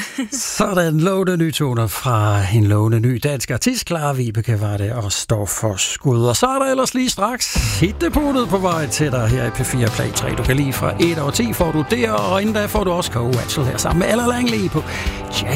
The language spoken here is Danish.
Sådan lovende nytoner fra en lovende ny dansk artist. Clara Vibeke var det og står for skud. Og så er der ellers lige straks hitdepotet på vej til dig her i P4 Play 3. Du kan lige fra 1 over 10 får du der, og inden da får du også Go Watchel her sammen med Ella Langley på